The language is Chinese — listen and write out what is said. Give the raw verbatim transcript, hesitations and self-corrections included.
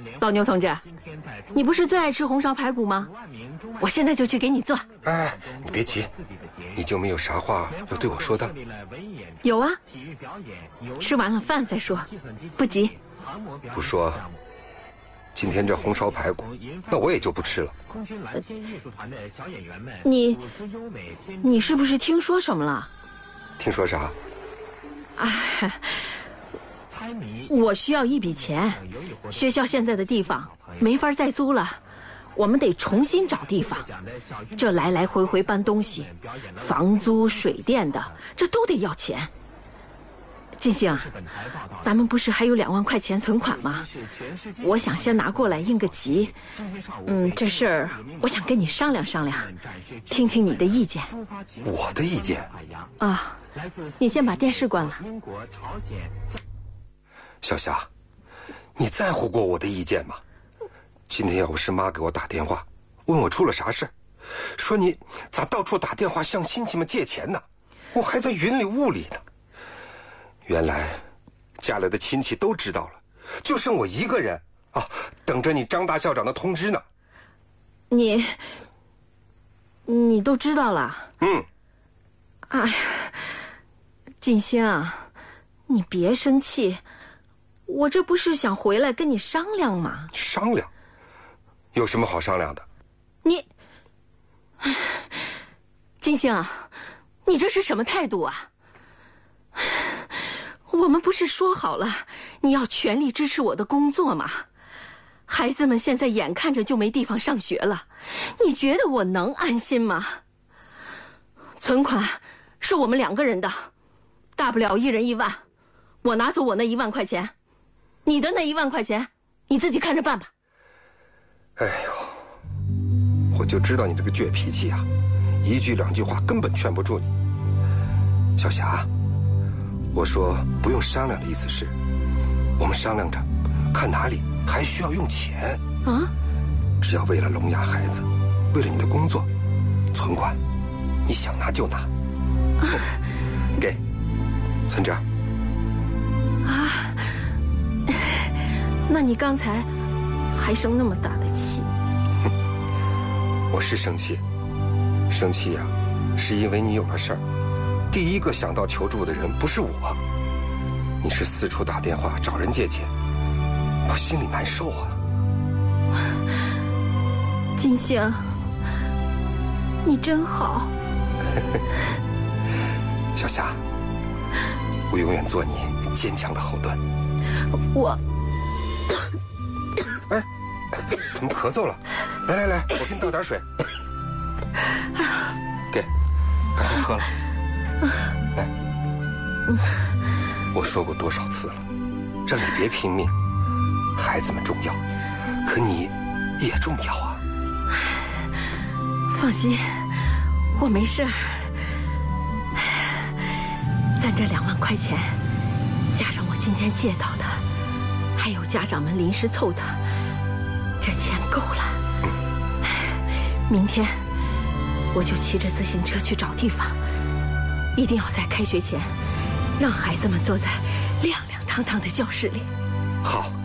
老牛同志，你不是最爱吃红烧排骨吗？我现在就去给你做。 哎，你别急，你就没有啥话要对我说的？ 有啊，吃完了饭再说，不急。 不说，今天这红烧排骨，那我也就不吃了。 呃、你，你是不是听说什么了？ 听说啥？ 啊，我需要一笔钱，学校现在的地方没法再租了，我们得重新找地方。这来来回回搬东西，房租、水电的，这都得要钱。金星，咱们不是还有两万块钱存款吗？我想先拿过来应个急。嗯，这事儿我想跟你商量商量，听听你的意见。 我的意见？ 啊，你先把电视关了。 小霞，你在乎过我的意见吗？今天要不是妈给我打电话，问我出了啥事，说你咋到处打电话向亲戚们借钱呢？我还在云里雾里呢。原来家里的亲戚都知道了，就剩我一个人啊，等着你张大校长的通知呢。 你你都知道了？ 嗯。 哎呀，锦星啊，你别生气，我这不是想回来跟你商量吗？ 商量？有什么好商量的？ 你，金星啊，你这是什么态度啊？我们不是说好了你要全力支持我的工作吗？孩子们现在眼看着就没地方上学了，你觉得我能安心吗？存款是我们两个人的，大不了一人一万，我拿走我那一万块钱，你的那一万块钱你自己看着办吧。 哎呦，我就知道你这个倔脾气啊，一句两句话根本劝不住你。小霞，我说不用商量的意思是，我们商量着看哪里还需要用钱啊。只要为了聋哑孩子，为了你的工作，存款你想拿就拿。啊、给，存这儿。 啊，那你刚才还生那么大的气？ 我是生气，生气呀、啊，是因为你有了事儿。第一个想到求助的人不是我，你是四处打电话找人借钱，我心里难受啊。 金星，你真好。 小霞，我永远做你坚强的后盾。 我， 哎，怎么咳嗽了？来来来，我给你倒点水。给，赶快喝了。来，我说过多少次了，让你别拼命，孩子们重要，可你也重要啊。 放心，我没事儿。咱这两万块钱，加上我今天借到的，还有家长们临时凑的，这钱够了。嗯、明天我就骑着自行车去找地方，一定要在开学前让孩子们坐在亮亮堂堂的教室里。 好。